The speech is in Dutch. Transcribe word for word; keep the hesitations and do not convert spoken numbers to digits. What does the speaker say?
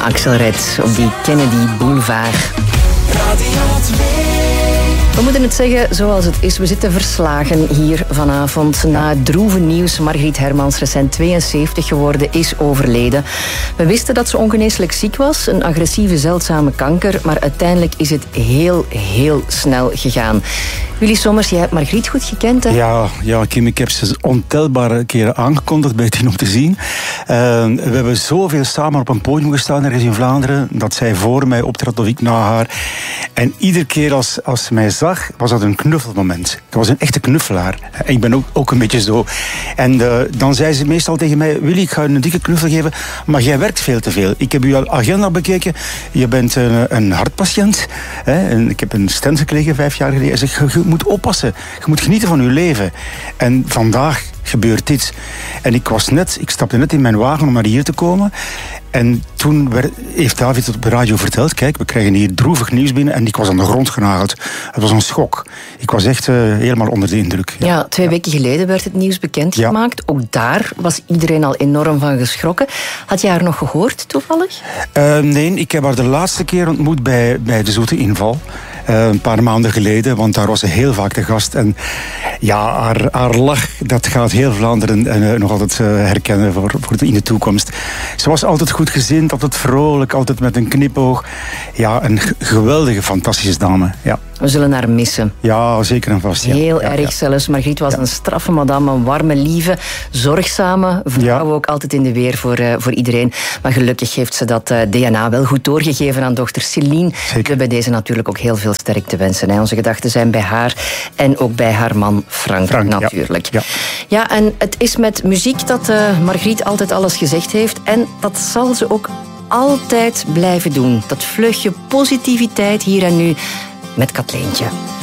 Axel Red op die Kennedy Boulevard. We moeten het zeggen zoals het is. We zitten verslagen hier vanavond. Na het droeve nieuws, Margriet Hermans, recent tweeënzeventig geworden, is overleden. We wisten dat ze ongeneeslijk ziek was, een agressieve zeldzame kanker, maar uiteindelijk is het heel, heel snel gegaan. Willy Sommers, jij hebt Margriet goed gekend, hè? Ja, ja Kim, ik heb ze ontelbare keren aangekondigd bij Tien om te zien. Uh, we hebben zoveel samen op een podium gestaan ergens in Vlaanderen, dat zij voor mij optrad of ik na haar. En iedere keer als, als ze mij zag, was dat een knuffelmoment. Ik was een echte knuffelaar. Ik ben ook, ook een beetje zo. En uh, dan zei ze meestal tegen mij, Willy, ik ga je een dikke knuffel geven, maar jij werkt veel te veel. Ik heb uw agenda bekeken. Je bent een, een hartpatiënt. Hè? En ik heb een stent gekregen vijf jaar geleden. Hij zegt, je moet oppassen. Je moet genieten van je leven. En vandaag gebeurt dit. En ik was net, ik stapte net in mijn wagen om naar hier te komen. En toen werd, heeft David het op de radio verteld, kijk, we krijgen hier droevig nieuws binnen, en ik was aan de grond genageld. Het was een schok. Ik was echt uh, helemaal onder de indruk. Ja, ja twee ja. weken geleden werd het nieuws bekendgemaakt. Ja. Ook daar was iedereen al enorm van geschrokken. Had je haar nog gehoord, toevallig? Uh, nee, ik heb haar de laatste keer ontmoet bij, bij de Zoete Inval. Uh, een paar maanden geleden, want daar was ze heel vaak te gast. En ja, haar, haar lach, dat gaat heel Vlaanderen uh, nog altijd uh, herkennen voor, voor de, in de toekomst. Ze was altijd goedgezind, altijd vrolijk, altijd met een knipoog. Ja, een g- geweldige, fantastische dame. Ja. We zullen haar missen. Ja, zeker en vast. Ja. Heel ja, erg ja. zelfs. Margriet was ja. een straffe madame, een warme, lieve, zorgzame vrouw. Ja. Ook altijd in de weer voor, uh, voor iedereen. Maar gelukkig heeft ze dat uh, D N A wel goed doorgegeven aan dochter Celine. Zeker. We hebben deze natuurlijk ook heel veel sterk te wensen. Hè. Onze gedachten zijn bij haar en ook bij haar man Frank, Frank natuurlijk. Ja. Ja. ja, en het is met muziek dat uh, Margriet altijd alles gezegd heeft. En dat zal ze ook altijd blijven doen. Dat vleugje positiviteit hier en nu met Katleentje.